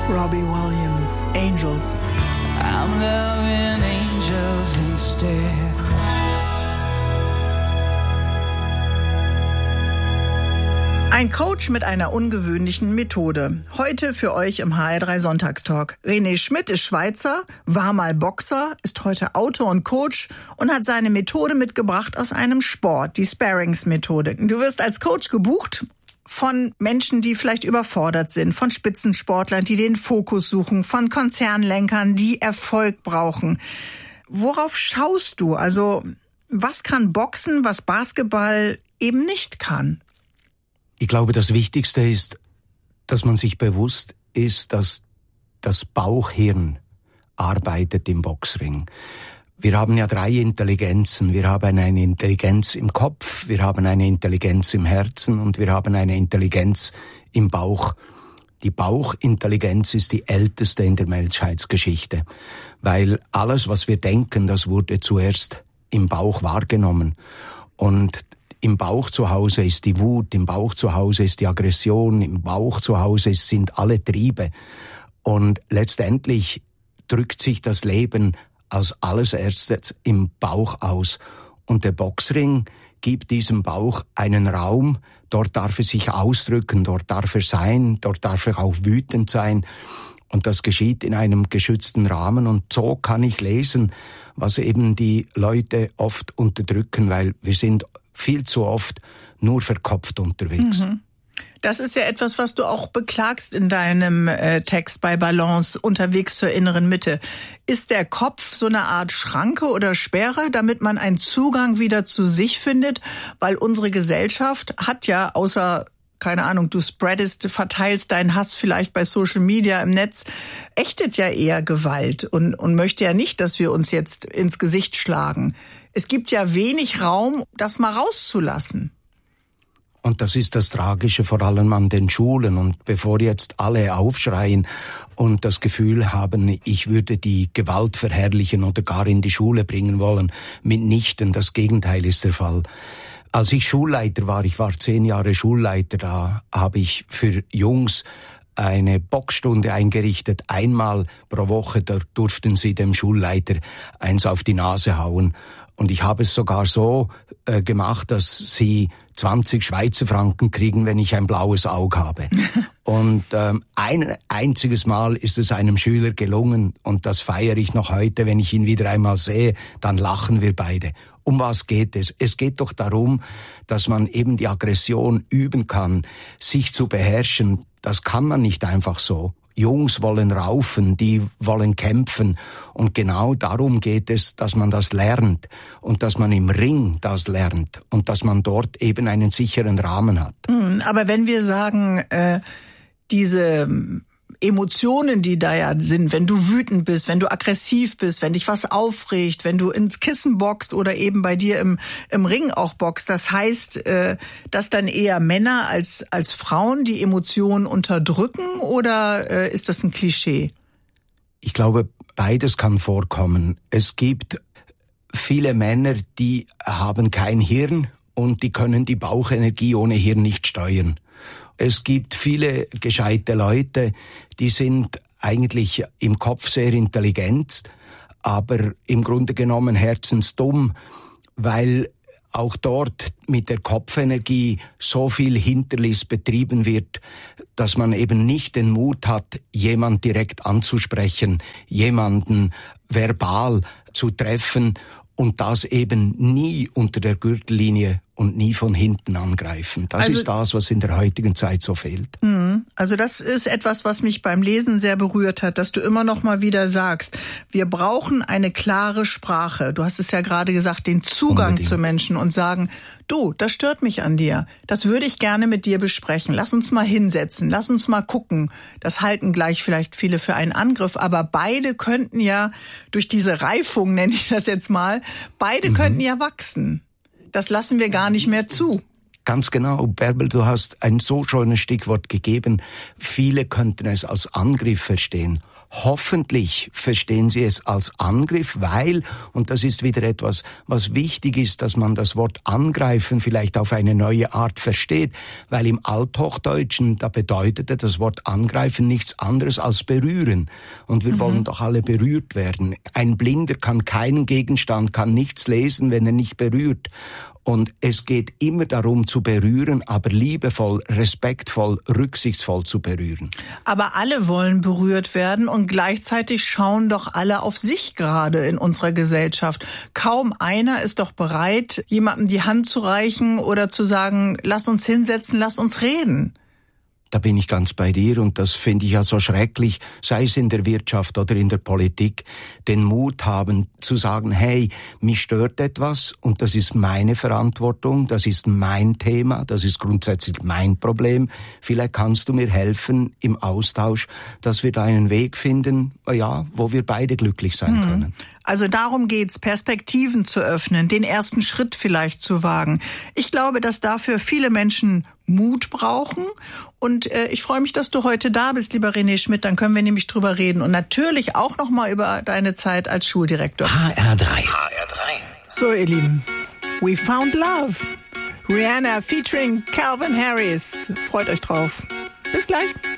Robbie Williams, Angels. I'm loving angels instead. Ein Coach mit einer ungewöhnlichen Methode. Heute für euch im HR3 Sonntagstalk. René Schmidt ist Schweizer, war mal Boxer, ist heute Autor und Coach und hat seine Methode mitgebracht aus einem Sport, die Sparringsmethode. Du wirst als Coach gebucht von Menschen, die vielleicht überfordert sind, von Spitzensportlern, die den Fokus suchen, von Konzernlenkern, die Erfolg brauchen. Worauf schaust du? Also, was kann Boxen, was Basketball eben nicht kann? Ich glaube, das Wichtigste ist, dass man sich bewusst ist, dass das Bauchhirn arbeitet im Boxring. Wir haben ja 3 Intelligenzen. Wir haben eine Intelligenz im Kopf, wir haben eine Intelligenz im Herzen und wir haben eine Intelligenz im Bauch. Die Bauchintelligenz ist die älteste in der Menschheitsgeschichte, weil alles, was wir denken, das wurde zuerst im Bauch wahrgenommen. Und im Bauch zu Hause ist die Wut, im Bauch zu Hause ist die Aggression, im Bauch zu Hause sind alle Triebe. Und letztendlich drückt sich das Leben als alles erstes im Bauch aus. Und der Boxring gibt diesem Bauch einen Raum, dort darf er sich ausdrücken, dort darf er sein, dort darf er auch wütend sein. Und das geschieht in einem geschützten Rahmen. Und so kann ich lesen, was eben die Leute oft unterdrücken, weil wir sind viel zu oft nur verkopft unterwegs. Das ist ja etwas, was du auch beklagst in deinem Text bei Balance, unterwegs zur inneren Mitte. Ist der Kopf so eine Art Schranke oder Sperre, damit man einen Zugang wieder zu sich findet? Weil unsere Gesellschaft hat ja außer, keine Ahnung, du verteilst deinen Hass vielleicht bei Social Media im Netz, ächtet ja eher Gewalt und möchte ja nicht, dass wir uns jetzt ins Gesicht schlagen. Es gibt ja wenig Raum, das mal rauszulassen. Und das ist das Tragische, vor allem an den Schulen. Und bevor jetzt alle aufschreien und das Gefühl haben, ich würde die Gewalt verherrlichen oder gar in die Schule bringen wollen, mitnichten, das Gegenteil ist der Fall. Als ich Schulleiter war, ich war 10 Jahre Schulleiter, da habe ich für Jungs eine Boxstunde eingerichtet. Einmal pro Woche, da durften sie dem Schulleiter eins auf die Nase hauen. Und ich habe es sogar so gemacht, dass sie 20 Schweizer Franken kriegen, wenn ich ein blaues Auge habe. Und ein einziges Mal ist es einem Schüler gelungen und das feiere ich noch heute, wenn ich ihn wieder einmal sehe, dann lachen wir beide. Um was geht es? Es geht doch darum, dass man eben die Aggression üben kann, sich zu beherrschen. Das kann man nicht einfach so. Jungs wollen raufen, die wollen kämpfen. Und genau darum geht es, dass man das lernt und dass man im Ring das lernt und dass man dort eben einen sicheren Rahmen hat. Aber wenn wir sagen, diese Emotionen, die da ja sind, wenn du wütend bist, wenn du aggressiv bist, wenn dich was aufregt, wenn du ins Kissen boxt oder eben bei dir im Ring auch boxt, das heißt, dass dann eher Männer als Frauen die Emotionen unterdrücken oder ist das ein Klischee? Ich glaube, beides kann vorkommen. Es gibt viele Männer, die haben kein Hirn und die können die Bauchenergie ohne Hirn nicht steuern. Es gibt viele gescheite Leute, die sind eigentlich im Kopf sehr intelligent, aber im Grunde genommen herzensdumm, weil auch dort mit der Kopfenergie so viel Hinterliss betrieben wird, dass man eben nicht den Mut hat, jemand direkt anzusprechen, jemanden verbal zu treffen und das eben nie unter der Gürtellinie und nie von hinten angreifen. Das ist das, was in der heutigen Zeit so fehlt. Also das ist etwas, was mich beim Lesen sehr berührt hat, dass du immer noch mal wieder sagst, wir brauchen eine klare Sprache. Du hast es ja gerade gesagt, den Zugang Unbedingt zu Menschen und sagen, du, das stört mich an dir. Das würde ich gerne mit dir besprechen. Lass uns mal hinsetzen. Lass uns mal gucken. Das halten gleich vielleicht viele für einen Angriff. Aber beide könnten ja durch diese Reifung, nenne ich das jetzt mal, beide könnten ja wachsen. Das lassen wir gar nicht mehr zu. Ganz genau, Bärbel, du hast ein so schönes Stichwort gegeben. Viele könnten es als Angriff verstehen. Hoffentlich verstehen sie es als Angriff, weil, und das ist wieder etwas, was wichtig ist, dass man das Wort angreifen vielleicht auf eine neue Art versteht, weil im Althochdeutschen, da bedeutete das Wort angreifen nichts anderes als berühren. Und wir wollen doch alle berührt werden. Ein Blinder kann keinen Gegenstand, kann nichts lesen, wenn er nicht berührt. Und es geht immer darum zu berühren, aber liebevoll, respektvoll, rücksichtsvoll zu berühren. Aber alle wollen berührt werden und gleichzeitig schauen doch alle auf sich gerade in unserer Gesellschaft. Kaum einer ist doch bereit, jemandem die Hand zu reichen oder zu sagen, lass uns hinsetzen, lass uns reden. Da bin ich ganz bei dir und das finde ich ja so schrecklich, sei es in der Wirtschaft oder in der Politik, den Mut haben zu sagen, hey, mich stört etwas und das ist meine Verantwortung, das ist mein Thema, das ist grundsätzlich mein Problem. Vielleicht kannst du mir helfen im Austausch, dass wir da einen Weg finden, ja, wo wir beide glücklich sein können. Also darum geht's, Perspektiven zu öffnen, den ersten Schritt vielleicht zu wagen. Ich glaube, dass dafür viele Menschen Mut brauchen. Und ich freue mich, dass du heute da bist, lieber René Schmidt. Dann können wir nämlich drüber reden. Und natürlich auch noch mal über deine Zeit als Schuldirektor. HR3. So, ihr Lieben, We Found Love. Rihanna featuring Calvin Harris. Freut euch drauf. Bis gleich.